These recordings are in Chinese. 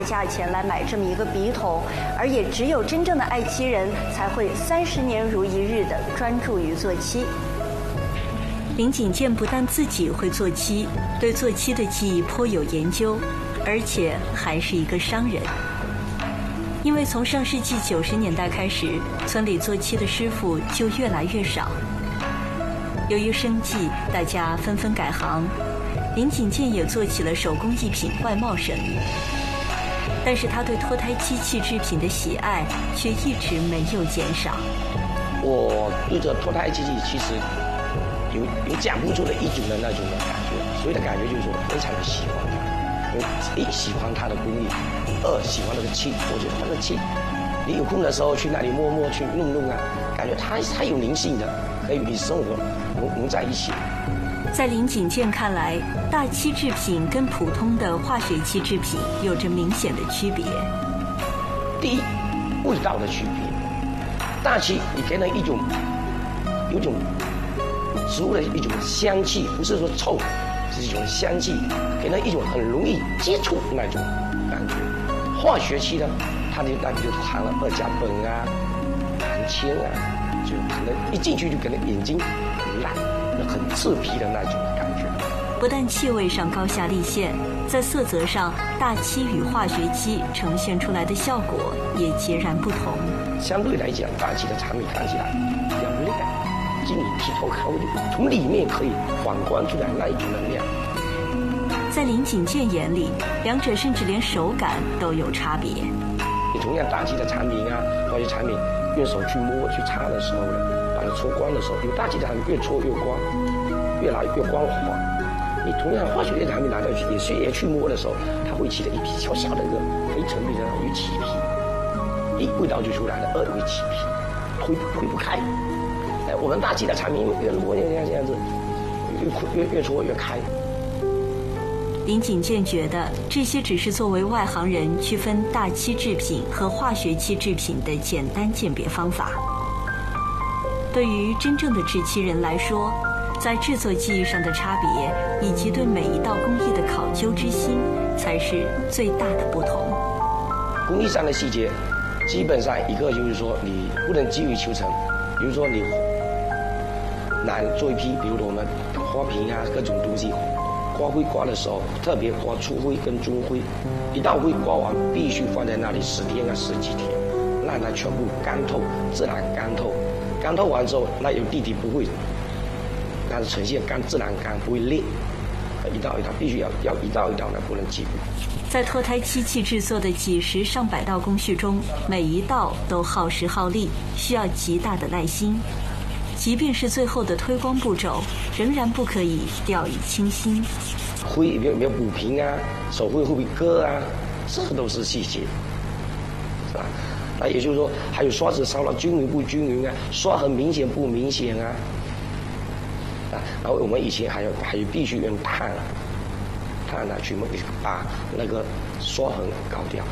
价钱来买这么一个笔筒，而也只有真正的爱妻人才会30年如一日的专注于做漆。林锦健不但自己会做漆，对做漆的技艺颇有研究，而且还是一个商人。因为从上世纪90年代开始，村里做漆的师傅就越来越少。由于生计，大家纷纷改行，林锦健也做起了手工艺品外贸生意。但是他对脱胎机器制品的喜爱却一直没有减少。 我对这脱胎机器其实有讲不出的一种的那种的感觉，所以的感觉就是说非常的喜欢它。因为一喜欢它的工艺，二喜欢那个气，我觉得那个气，你有空的时候去那里摸摸去弄弄啊，感觉它有灵性的，可以与生活融在一起。 在林锦健看来，大漆制品跟普通的化学漆制品有着明显的区别。 第一，味道的区别。大漆你给人有种植物的一种香气，不是说臭，是一种香气，给人一种很容易接触那种感觉。化学漆呢，它就含了2甲苯啊、含铅啊，就可能一进去就给人眼睛很辣。很刺鼻的那种感觉。 不但气味上高下立现，在色泽上，大漆与化学漆呈现出来的效果也截然不同。 相对来讲，大漆的产品看起来比较亮，晶莹剔透，从里面可以反光出来那一种的亮。 在林锦健眼里，两者甚至连手感都有差别。 你同样大漆的产品啊，化学产品，用手去摸去擦的时候呢，把它搓光的时候，有大漆的产品越搓越光，越来越光滑。你同样化学类产品拿到去也去摸的时候，它会起了一批小小的一个黑沉皮的有起皮，味道就出来了，二会起皮，推不开。我们大漆的产品越摸这样子，越搓越开。 林锦健觉得这些只是作为外行人区分大漆制品和化学漆制品的简单鉴别方法。对于真正的制漆人来说，在制作技艺上的差别，以及对每一道工艺的考究之心，才是最大的不同。 工艺上的细节，基本上一个就是说，你不能急于求成。比如说你拿做一批，比如说我们花瓶啊，各种东西，刮灰刮的时候，特别刮粗灰跟中灰，一道灰刮完，必须放在那里10天啊10几天，让它全部干透，自然干透。干透完之后，那有地底不会，它是呈现自然干，不会裂。一道一道必须要一道一道的，不能挤。 在脱胎漆器制作的几十上百道工序中，每一道都耗时耗力，需要极大的耐心。即便是最后的推光步骤，仍然不可以掉以轻心。 灰有没有补平啊？手会不会割啊？这都是细节，是吧？那也就是说，还有刷子烧了均匀不均匀啊？刷痕明显不明显啊？然后我们以前还有必须用碳去把那个刷痕搞掉。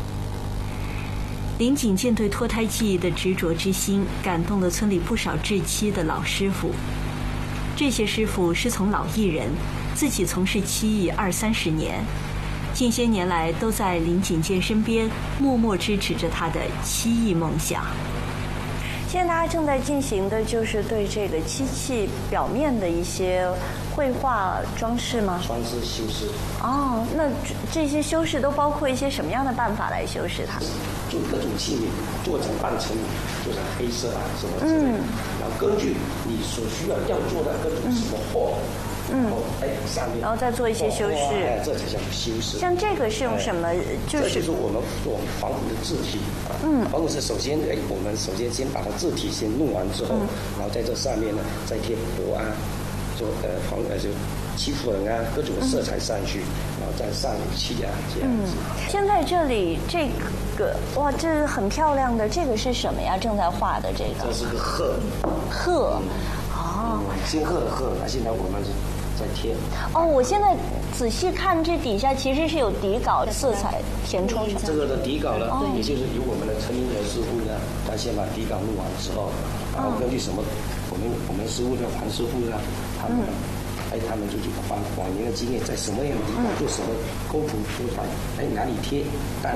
林锦健对脱胎技艺的执着之心，感动了村里不少制漆的老师傅。这些师傅是从老艺人，自己从事漆艺20-30年，近些年来都在林锦健身边，默默支持着他的漆艺梦想。现在大家正在进行的就是对这个漆器表面的一些绘画装饰吗？ 装饰修饰。 哦，那这些修饰都包括一些什么样的办法来修饰它？ 就各种器皿做成半成品，做成黑色啊什么之类的。然后根据你所需要做的各种什么货。上面， 然后再做一些修饰， 这才叫修饰。 像这个是用什么？ 这就是我们做仿古的字体。仿古是首先，我们首先先把它字体先弄完之后，然后在这上面呢再贴薄啊，做就漆粉啊，各种色彩上去，然后再上漆啊这样子。 现在这里这个哇，这很漂亮的，这个是什么呀？正在画的这个？ 这是个鹤。 鹤。 仙鹤的鹤，那现在我们在贴。 我现在仔细看，这底下其实是有底稿色彩填充上。 这个的底稿呢，也就是由我们的陈明仁师傅呢，他先把底稿弄完之后，然后根据什么，我们师傅的黄师傅呢，他们还他们就去把往年的经验在什么样的地方做什么构图出来，哪里贴，当然